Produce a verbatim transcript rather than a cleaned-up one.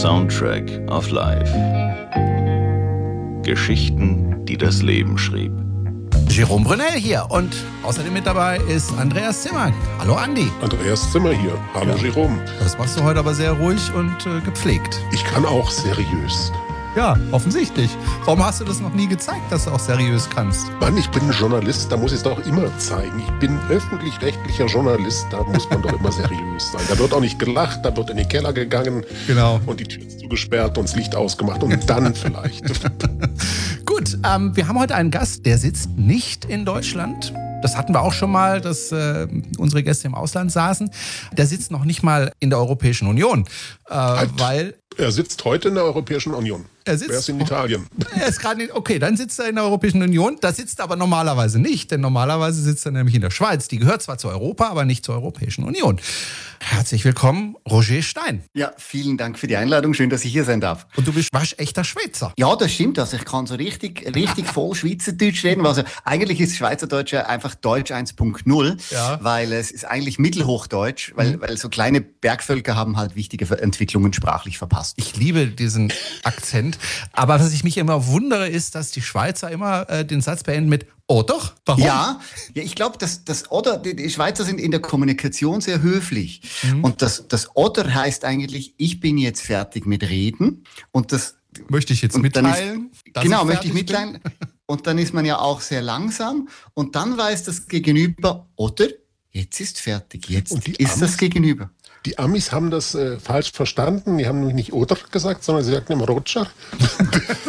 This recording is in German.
Soundtrack of Life. Geschichten, die das Leben schrieb. Jérôme Brunel hier und außerdem mit dabei ist Andreas Zimmer. Hallo Andi. Andreas Zimmer hier. Hallo ja. Jérôme. Das machst du heute aber sehr ruhig und äh, gepflegt. Ich kann auch seriös. Ja, offensichtlich. Warum hast du das noch nie gezeigt, dass du auch seriös kannst? Mann, ich bin Journalist, da muss ich es doch immer zeigen. Ich bin öffentlich-rechtlicher Journalist, da muss man doch immer seriös sein. Da wird auch nicht gelacht, da wird in den Keller gegangen genau. Und die Tür ist zugesperrt und das Licht ausgemacht und dann vielleicht. Gut, ähm, wir haben heute einen Gast, der sitzt nicht in Deutschland. Das hatten wir auch schon mal, dass äh, unsere Gäste im Ausland saßen. Der sitzt noch nicht mal in der Europäischen Union, äh, halt. weil... Er sitzt heute in der Europäischen Union. Er sitzt, Wer ist in Italien? Er ist gerade in, okay, dann sitzt er in der Europäischen Union. Da sitzt er aber normalerweise nicht, denn normalerweise sitzt er nämlich in der Schweiz. Die gehört zwar zu Europa, aber nicht zur Europäischen Union. Herzlich willkommen, Roger Stein. Ja, vielen Dank für die Einladung. Schön, dass ich hier sein darf. Und du bist waschechter Schweizer. Ja, das stimmt. Also ich kann so richtig, richtig voll Schweizerdeutsch reden. Also eigentlich ist Schweizerdeutsch ja einfach Deutsch eins Punkt null, ja. Weil es ist eigentlich Mittelhochdeutsch, weil, mhm. weil so kleine Bergvölker haben halt wichtige Entwicklungen sprachlich verpasst. Ich liebe diesen Akzent. Aber was ich mich immer wundere, ist, dass die Schweizer immer äh, den Satz beenden mit oder? Warum? Ja, ja, ich glaube, dass das oder die, die Schweizer sind in der Kommunikation sehr höflich. Mhm. Und das, das oder heißt eigentlich, ich bin jetzt fertig mit Reden. Und das möchte ich jetzt mitteilen. Ist, genau, ich möchte ich mitteilen. Und dann ist man ja auch sehr langsam. Und dann weiß das Gegenüber, oder? Jetzt ist fertig. Jetzt ist Amis, das Gegenüber. Die Amis haben das äh, falsch verstanden. Die haben nämlich nicht oder gesagt, sondern sie sagten immer Roger.